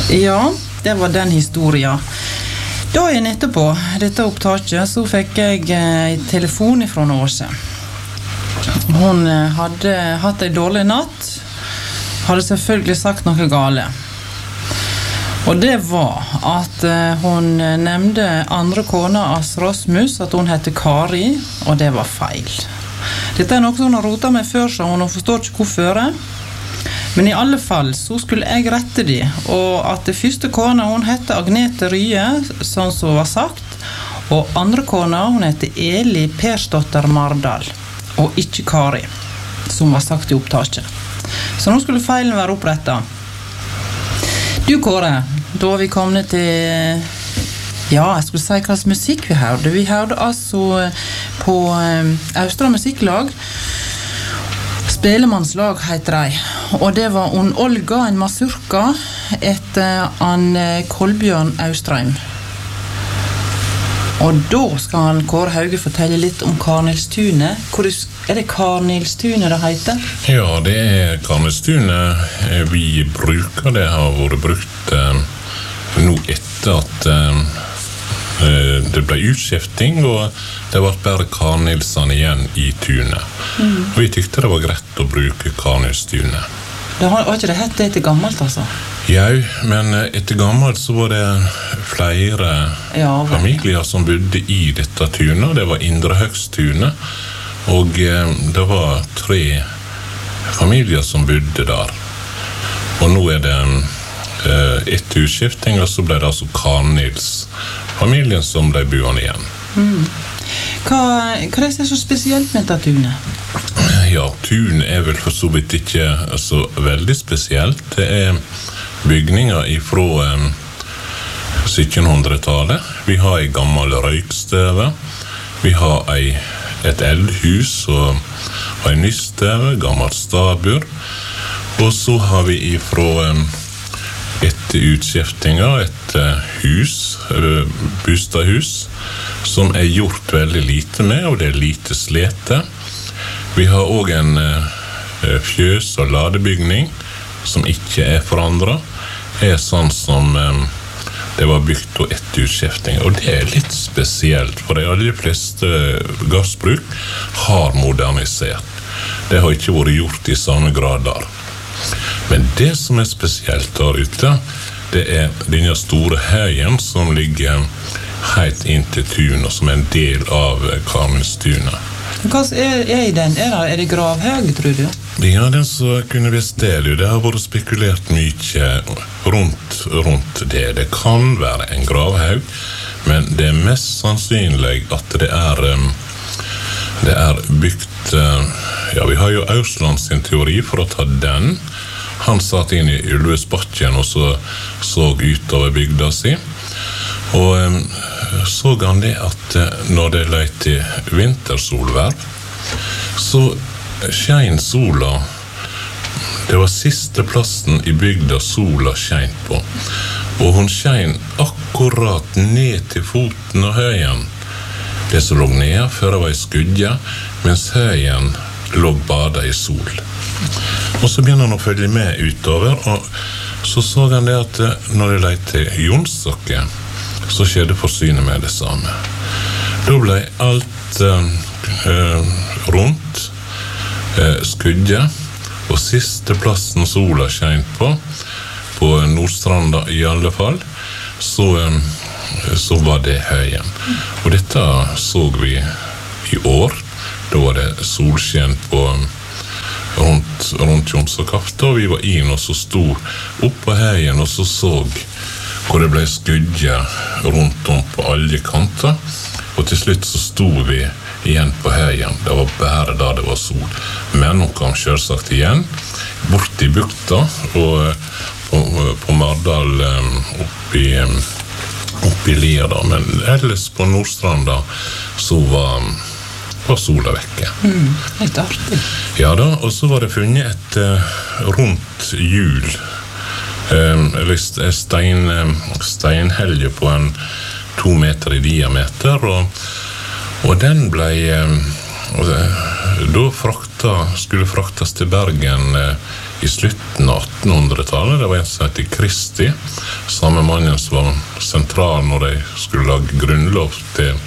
Ja, det var den historien. Dagen etterpå, dette opptaket, så fikk jeg telefon fra Åse. Hun hadde hatt en dårlig natt, hadde selvfølgelig sagt noe gale. Og det var at hun nevnte andre kona av Rasmus, at hun hette Kari, og det var feil. Dette noe hun har rotet med før, så hun forstår ikke hvorfor. Men i alle fall så skulle jeg rette de, og at det første kona hun hette Agnete Rye, sånn som var sagt, og andre kona hun hette Eli Persdotter Mardal, og ikke Kari, som var sagt i opptaket. Så nå skulle feilen være opprettet. Du Kåre, da vi kommet til, ja, jeg skulle si hva slags musikk vi hørte. Vi hørte altså på Austra Musikklag, Spelemannslag heter de, og det var Olga, en masurka, etter Kolbjørn Austrheim. Og da skal han Kåre Hauge fortelle litt om Karnilstunet. Er det Karnilstunet det heter? Ja, det Karnilstunet vi bruker. Det har vært brukt nå etter at det ble utskifting, og det var bare Karnilsene igjen i tunet. Og vi tykte det var greit å bruke Karnilstunet. Det har ikke det hett det etter gammelt, altså? Ja, men etter gammelt så var det flere familier som bodde i dette tunet. Det var Indre Høgstunet, og det var 3 familier som bodde der. Og nå er det etter utskifting, og så ble det altså Karnils-familien som ble boende igjen. Hva er det som er så spesielt med dette tunet? Ja, tun er vel for så vidt ikke så veldig spesielt. Det bygninger fra 1700-tallet. Vi har en gammel røykstøve. Vi har et eldhus og en nystøve, gammel stabur. Og så har vi fra etter utskiftinga et hus, bostadhus, som gjort veldig lite med, og det lite slete. Vi har også en fjøs- og ladebygning som ikke forandret. Det sånn som det var bygd etter utskifting. Og det litt spesielt, for de aller fleste gassbruk har modernisert. Det har ikke vært gjort i samme grad der. Men det som spesielt der ute, det denne store høyen som ligger helt inn til tunet, som en del av Karnilstunet. Hva i den? Er det gravhøg, tror du? Ja, den som kunne visst det. Det har vært spekulert mye rundt det. Det kan være en gravhøg, men det mest sannsynlig at det bygd. Ja, vi har jo Ausland sin teori for å ta den. Han satt inn i Ulvesbakken og så utover bygda si. Og så han det at når det løy til vintersolvær, så skein sola. Det var siste plassen i bygda sola skein på. Og hun skein akkurat ned til foten av høyen. Det som lå ned før det var i skudja, mens høyen lå bada i sol. Og så begynner han å følge med utover, og så han det at når det løy til Jonsakke, så skjedde forsynet med det samme. Da ble alt rundt skudje, og siste plassen sola skein på Nordstranda i alle fall, så var det høyen. Og dette så vi i år. Da var det solskjen rundt Jomsakaften, og vi var inn og så sto opp på høyen og så hvor det ble skudje rundt om på alle kanter, og til slutt så sto vi igjen på høyen. Det var bare da det var sol. Men hun kom selvsagt igjen, bort i bukta, og på Mardal oppi Lia da, men ellers på Nordstranda så var sola vekke. Helt artig. Ja da, og så var det funnet et rundt hjul, steinhelge på 2 meter i diameter, og den ble da skulle fraktes til Bergen i slutten av 1800-tallet. Det var en som heter Kristi, samme mannen som var sentral når de skulle lage grunnlov til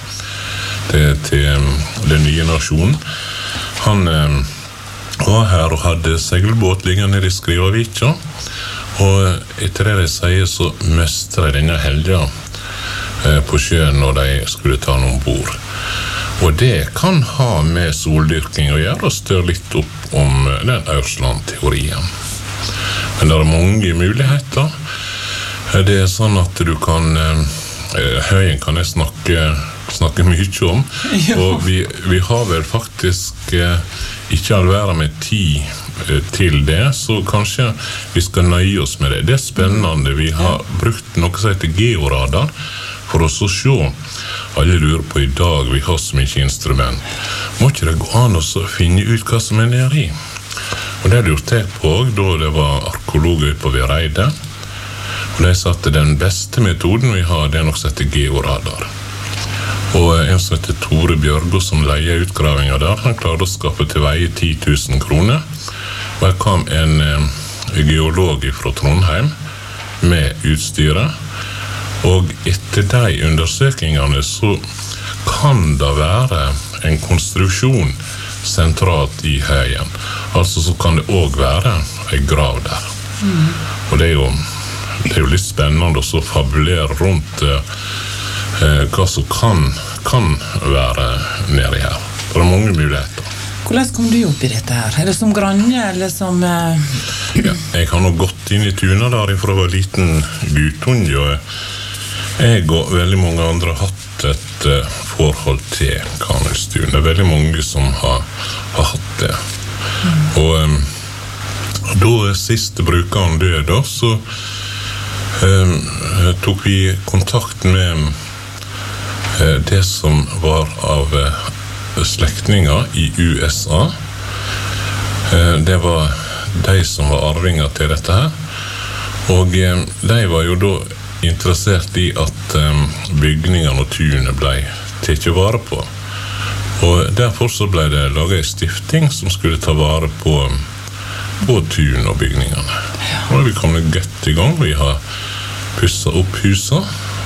den nye nasjonen. Han var her og hadde seilbåt liggende nede i Skrivavika, og etter det de sier så møste de denne helga på sjøen når de skulle ta den ombord. Og det kan ha med soldyrking å gjøre, og støre litt opp om den Aursland-teorien. Men det er mange muligheter. Det er sånn at du kan Høyen kan jeg snakke mye om, og vi har vel faktisk ikke all verden med tid til det, så kanskje vi skal nøye oss med det. Det er spennende. Vi har brukt noe som heter georadar for oss å se. Alle lurer på i dag, vi har så mye instrument. Må ikke det gå an å finne ut hva som er nede i? Og det lurte jeg på da det var arkeologer på Vereide. Og de sa at den beste metoden vi har, det er noe som heter georadar. Og en som heter Tore Bjørgo som leier utgravinger der, han klarte å skaffe til veie 10 000 kroner. Og her kom en geolog fra Trondheim med utstyret. Og etter de undersøkingene så kan det være en konstruksjon sentralt i Høyen. Altså så kan det også være en grav der. Og det er jo litt spennende å fabulere rundt hva som kan være nede her. Det er mange muligheter. Hvordan kom du opp i dette her? Er det som granje, eller som... Ja, jeg har nå gått inn i tuna der fra jeg var liten guttunge, og jeg og veldig mange andre har hatt et forhold til Karnøystuen. Det er veldig mange som har hatt det. Og da siste brukeren døde, så tok vi kontakt med det som var av slektninger i USA. Det var de som var arvinger til dette her. Og de var jo da interessert i at bygningene og tunet ble tatt vare på. Og derfor så ble det laget en stifting som skulle ta vare på tun og bygningene. Og da vi kommet godt i gang. Vi har pusset opp huset.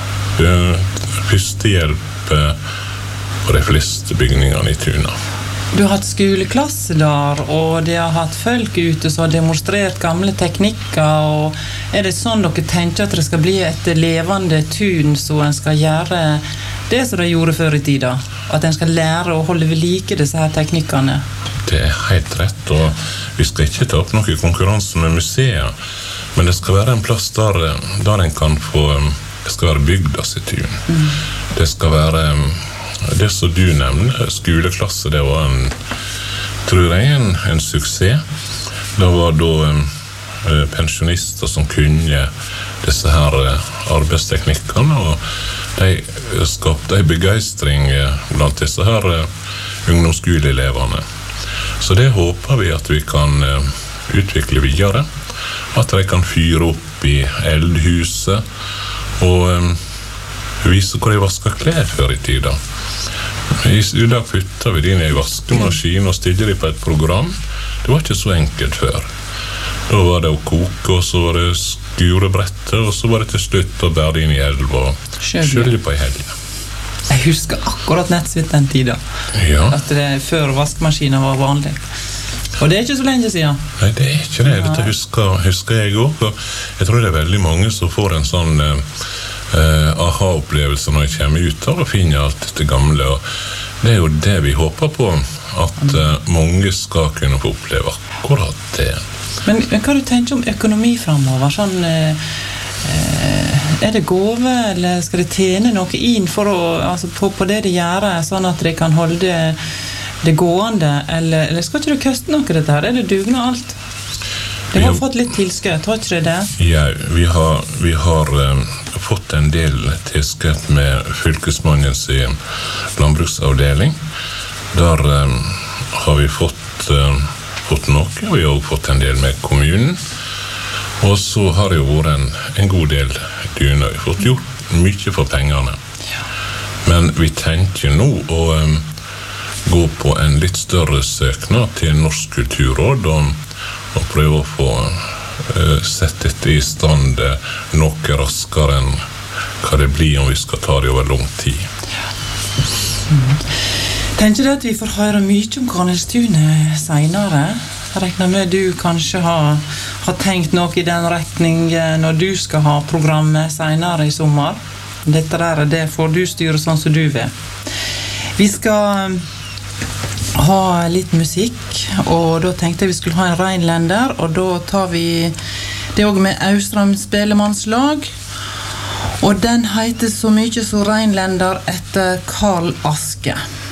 Førstehjelp på de fleste bygningene i tuna. Du har hatt skoleklasse der, og de har hatt folk ute som har demonstrert gamle teknikker, og er det sånn dere tenker at det skal bli et levende tun, så en skal gjøre det som de gjorde før i tida? At en skal lære å holde ved like disse her teknikkene? Det er helt rett, og vi skal ikke ta opp noen konkurranse med museer, men det skal være en plass der en kan få, det skal være bygdas i tun. Det skal være... Det som du nevner, skoleklasse, det var tror jeg, en suksess. Det var da pensjonister som kunne disse her arbeidsteknikkene, og de skapte en begeistring blant disse her ungdomsskoleelevene. Så det håper vi at vi kan utvikle videre, at de kan fyre opp i eldhuset og vise hvor de vasker klær før i tida. I dag putter vi det inn i en vaskemaskin og stiller de på et program. Det var ikke så enkelt før. Da var det å koke, og så var det skurebrettet, og så var det til slutt å bære det inn i elv og skjølle på i helgen. Jeg husker akkurat nettsvitt den tida. Ja. At det før vaskemaskiner var vanlig. Og det er ikke så lenge siden. Nei, det er ikke det. Dette husker jeg også. Og jeg tror det er veldig mange som får en sånn aha-opplevelse når jeg kommer ut og finner alt dette gamle. Og det er jo det vi håper på, at mange skal kunne få oppleve akkurat det. Men hva du tenker om økonomi fremover? Sånn, er det gave, eller skal det tjene noe inn for altså på det de gjør, sånn at de kan holde det gående, eller skal ikke det koste noe dette her? Er det dugne alt? De har fått litt tilskudd, har ikke det? Ja, vi har fått en del tilskudd med fylkesmannens landbruksavdeling. Der har vi fått noe, vi har også fått en del med kommunen. Og så har det jo vært en god del dyner. Vi har fått gjort mye for pengene. Men vi tenker nå å gå på en litt større søknad til Norsk kulturråd og prøve å få sett dette I stand noe raskere enn hva det blir om vi skal ta det over lang tid. Tenker du at vi får høre mye om Karnelstunet senere? Jeg regner med du kanskje har tenkt noe I den retning når du skal ha programmet senere I sommer. Dette der, det får du styre sånn som du vil. Vi skal ha litt musikk, og da tenkte jeg vi skulle ha en reinlender, og da tar vi det også med Austrheim Spelemannslag, og den heter så mye som reinlender etter Karl Aske.